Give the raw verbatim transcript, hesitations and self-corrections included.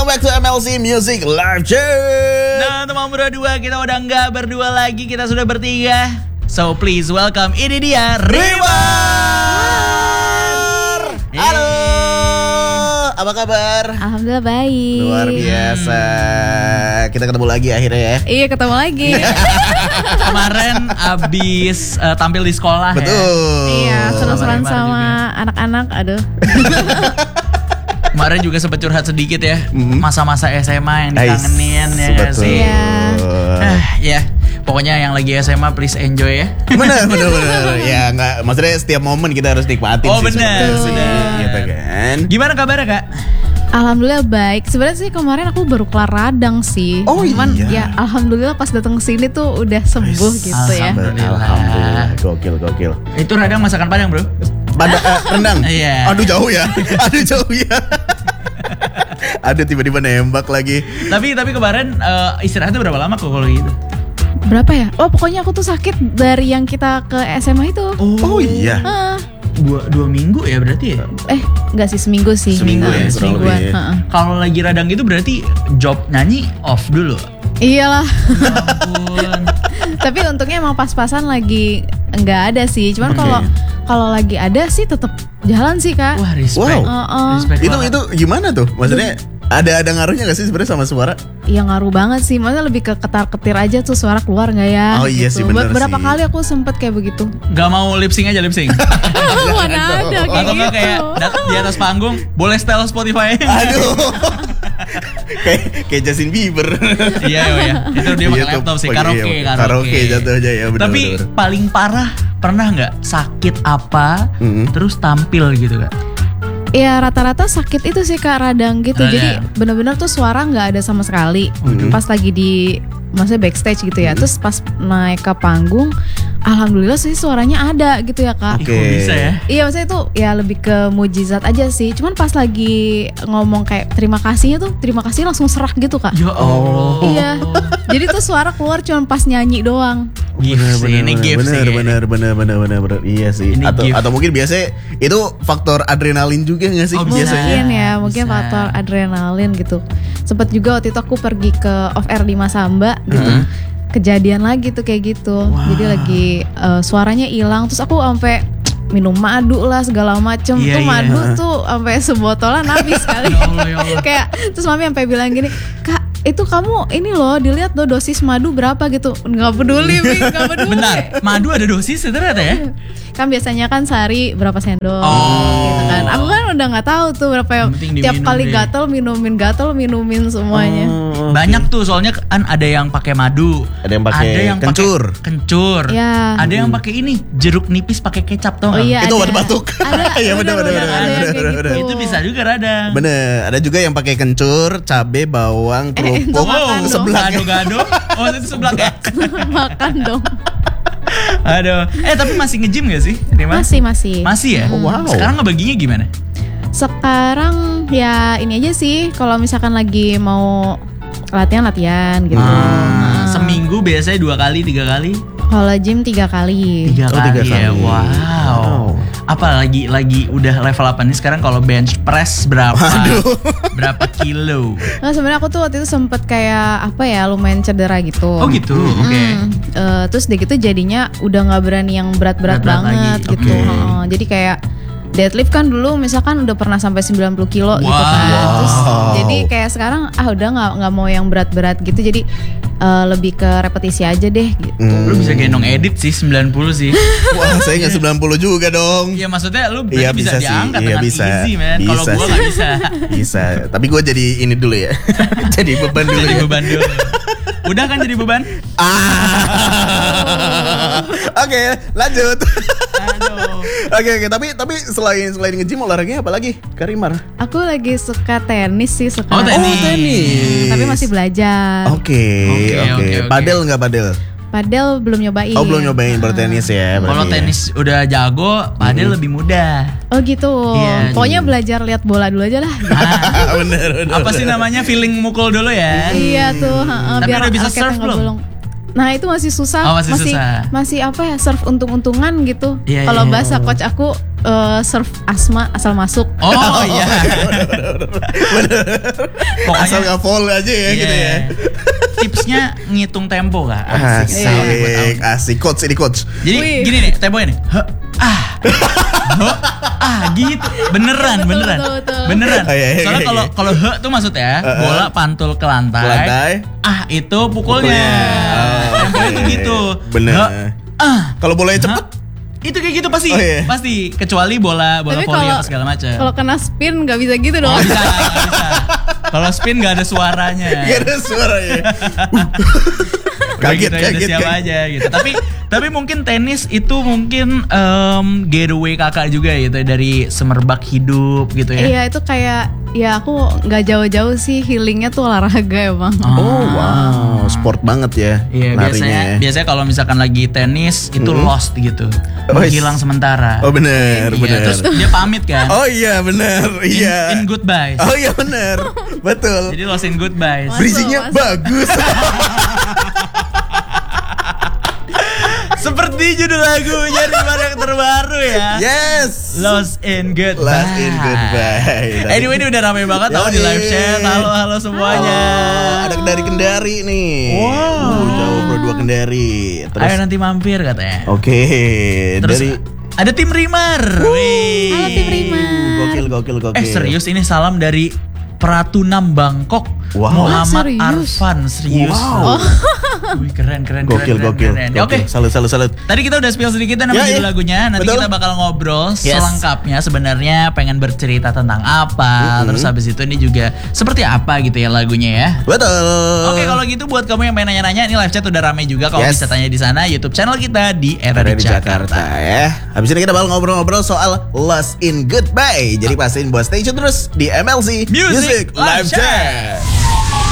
back to M L C Music Live Chat. Nah teman berdua, kita udah nggak berdua lagi, kita sudah bertiga. So please welcome, ini dia Rimar. Halo, apa kabar? Alhamdulillah baik. Luar biasa. Kita ketemu lagi akhirnya ya. Iya ketemu lagi. Kemarin abis uh, tampil di sekolah. Betul. Iya seru-seruan Rimar sama juga. anak-anak. Aduh. Kemarin juga sempat curhat sedikit ya, Mhm. masa-masa S M A yang Ais, dikangenin ya nggak betul. sih? Iya. Ah, ya, pokoknya yang lagi S M A please enjoy ya. Bener, bener, bener. Ya nggak, maksudnya setiap momen kita harus nikmatin Oh sih. benar, sebenarnya sih, benar. gitu kan. Gimana kabarnya Kak? Alhamdulillah baik. Sebenarnya sih kemarin aku baru kelar radang sih. Oh, Cuman iya. ya alhamdulillah pas datang ke sini tuh udah sembuh Ais, gitu ya. Alhamdulillah. Alhamdulillah, gokil, gokil. Itu radang masakan Padang bro? Pada eh, rendang. Iya. Aduh jauh ya. Aduh jauh ya. Aduh tiba-tiba nembak lagi. Tapi tapi kemarin uh, istirahatnya berapa lama kok kalau gitu? Berapa ya? Oh pokoknya aku tuh sakit dari yang kita ke S M A itu. Oh iya. Heeh. Dua, dua minggu ya berarti ya? Eh nggak sih seminggu sih. Seminggu ya, Heeh, kurang semingguan. lebih. Heeh. Kalau lagi radang gitu berarti job nyanyi off dulu. Iyalah. Ampun. Tapi untungnya emang pas-pasan lagi nggak ada sih. Cuman Oke. kalau kalau lagi ada sih tetap jalan sih kak. Wah respect. Wow. Heeh. Respect Itu banget. itu gimana tuh? Maksudnya ada ada ngaruhnya gak sih sebenarnya sama suara? Ya ngaruh banget sih. Maksudnya lebih ke ketar-ketir aja tuh suara keluar nggak ya? Oh iya sih, bener Berapa sih. kali aku sempet kayak begitu. Gak mau lip sync aja lip sync. Mana ada kayak Atau nggak gitu. kayak datang di atas panggung boleh setel Spotify. Aduh. kayak kayak Justin Bieber. Iya iya. Itu dia pakai Iya tuh, laptop sih pakai- karaoke iya, karaoke. karaoke jatuhnya ya, bener, Tapi bener, bener. paling parah pernah nggak sakit apa Mhm. terus tampil gitu Kak? Ya rata-rata sakit itu sih kak radang gitu. Radang. Jadi bener-bener tuh suara nggak ada sama sekali. Mhm. Pas lagi di maksudnya backstage gitu ya. Terus pas naik ke panggung, alhamdulillah sih suaranya ada gitu ya kak. Ih, Oke. kok bisa ya? Iya maksudnya itu ya lebih ke mujizat aja sih. Cuman pas lagi ngomong kayak terima kasihnya tuh terima kasih langsung serak gitu kak. Ya Allah. Iya. Jadi tuh suara keluar cuma pas nyanyi doang. Gift Bener, sih, bener, ini bener, gift bener, sih. bener, bener, bener, bener, bener. Iya sih. Ini Atau gift. atau mungkin biasanya itu faktor adrenalin juga nggak sih Oh, bisa. biasanya? Mungkin ya, mungkin Bisa. faktor adrenalin gitu. Sempet juga waktu itu aku pergi ke off air di Masamba gitu. Mhm. Kejadian lagi tuh kayak gitu. Wah. Jadi lagi eh, suaranya hilang. Terus aku sampai minum madu lah segala macem. Iya, Tuh iya. madu tuh sampai sebotolan habis kali. Ya Allah, ya Allah. Kayak terus mami sampai bilang gini, "Kak, itu kamu ini loh dilihat loh dosis madu berapa gitu." Nggak peduli, Mi, nggak peduli. Bentar, madu ada dosis ternyata ya? Kan biasanya kan sehari berapa sendok Oh. gitu kan. Aku kan udah nggak tahu tuh berapa yang Yang penting tiap diminum kali deh. gatel minumin gatel minumin semuanya. Oh, Banyak tuh soalnya kan ada yang pakai madu, Ada yang pakai pakai kencur. kencur, Ya. ada yang pakai ini jeruk nipis pakai kecap tau Oh nggak? iya. Itu ada. obat batuk. Ada. Iya, bener, bener, bener, bener, ada yang bener, kayak bener, gitu. Itu bisa juga radang. Bener, ada juga yang pakai kencur, cabe, bawang, Eh, itu kerupuk, makan dong. seblak. Gado-gado. Oh itu sebelah ya. Makan dong. Aduh. Eh tapi masih nge-gym gak sih? Rima? Masih masih. Masih ya? Oh, wow. Sekarang ngebaginya gimana? Sekarang ya ini aja sih kalau misalkan lagi mau latihan latihan gitu. Hmm, seminggu biasanya dua kali, tiga kali? Kalau gym tiga kali. Tiga Oh, kali tiga ya. kali. Wow. Wow. Apa lagi lagi udah level apa nih sekarang kalau bench press berapa? Berapa kilo? Nah sebenarnya aku tuh waktu itu sempet kayak apa ya lumayan cedera gitu. Oh gitu. Oke. Hmm, eh, terus deh gitu jadinya udah nggak berani yang berat-berat Berat-berat banget lagi, gitu. oke. Heeh, jadi kayak deadlift kan dulu misalkan udah pernah sampai sembilan puluh kilo gitu kan. Wow. Terus jadi kayak sekarang ah udah nggak nggak mau yang berat-berat gitu. Jadi eh, lebih ke repetisi aja deh gitu. Hmm. Lu bisa gendong edit sih sembilan puluh sih. Wah, saya nggak sembilan puluh juga dong. Iya maksudnya lu berarti Iya, bisa, bisa sih. diangkat Iya, dengan bisa. easy man. Kalau Bisa gua sih. nggak bisa. Bisa, tapi gue jadi ini dulu ya. Jadi beban dulu. Jadi ya. beban dulu. Udah kan jadi beban? Ah. Oke, lanjut. Aduh. Oke, oke, tapi tapi selain selain nge-gym olahraganya apa lagi? Karimar. Aku lagi suka tenis sih Oh, sekarang. tenis. Oh, tenis. Tapi masih belajar. Oke, Oke, oke. oke, oke. Padel nggak padel? Padel belum nyobain. Oh, belum nyobain bertenis ya. Kalau berarti ya. tenis udah jago, padel lebih mudah. Oh gitu. Iya. Pokoknya belajar lihat bola dulu aja lah. Ah, bener, bener. apa sih namanya feeling mukul dulu ya? Iya tuh. heeh, Tapi biar udah bisa raketnya serve nggak belum? bolong. Nah itu masih susah. Oh, masih susah. Masih apa ya serve untung-untungan gitu. Iya, Kalau iya. bahasa coach aku eh, serve Asma asal masuk. Oh iya. Pokoknya Asal nggak fall aja ya gitu iya. ya. Tipsnya ngitung tempo kak. Asik. Asik, Tahun buat tahun. asik. Coach ini coach. Jadi Wih. gini nih temponya nih. He, ah. He, ah gitu. Beneran, Betul, beneran. betul, betul. Beneran. Oh, iya, iya, Soalnya iya. kalau kalau he tuh maksudnya Uh-uh. bola pantul ke lantai. Ke lantai. Ah itu pukulnya. Pukulnya. Oh, Tempo oke. itu gitu. Bener. He, ah. Kalau bolanya cepet, Hah? Itu kayak gitu pasti. Oh, iya. Pasti kecuali bola bola Tapi volley kalau- apa segala macam. Kalau kena spin nggak bisa gitu dong. Oh bisa, nggak bisa. Kalau spin nggak ada suaranya. gak ada suaranya. Udah Kaget, gitu aja, udah kaget, siapa kaget. aja gitu. Tapi tapi mungkin tenis itu mungkin em, getaway kakak juga gitu dari semerbak hidup gitu ya. Iya itu kayak ya aku nggak jauh-jauh sih healingnya tuh olahraga emang. Oh wow, sport banget ya. Iya larinya biasanya ya. biasanya kalau misalkan lagi tenis itu Mm-mm. lost gitu, Oh, menghilang sementara. Oh bener, Iya, bener. terus dia pamit kan. Oh iya bener, in, iya. in goodbye. Oh iya bener, betul. Jadi lost in goodbye. Masuk, Bridging-nya masuk. bagus. Seperti judul lagunya di yang terbaru ya. Yes. Lost in goodbye. Lost in goodbye. Anyway ini udah ramai banget tau di live chat. Halo halo semuanya. Oh, ada dari Kendari nih. Wow. Uh, jauh bro dua Kendari. Terus, Ayo nanti mampir katanya. oke. Terus Dari ada tim Rimar. Wih. Halo tim Rimar. gokil, gokil, gokil. Eh serius ini salam dari Pratunam Bangkok. Wow. Muhammad Ah, serius? Arfan serius. Wow. Wih keren keren Gokil, keren, gokil. keren, keren. Ya, Oke. gokil. Salut, salut, salut. Tadi kita udah spill sedikit nama Ya, judul ya. lagunya. Nanti Betul. kita bakal ngobrol Yes. selengkapnya sebenarnya pengen bercerita tentang apa. Mm-mm. Terus habis itu ini juga seperti apa gitu ya lagunya ya. Betul. Oke kalau gitu buat kamu yang pengen nanya-nanya ini live chat udah rame juga. Kalau Yes. bisa tanya di sana YouTube channel kita di Era Ada di di Jakarta. Jakarta ya. Habis ini kita bakal ngobrol-ngobrol soal Lost in Goodbye. Jadi pastiin buat stay tune terus di M L C Music Live Live Chat.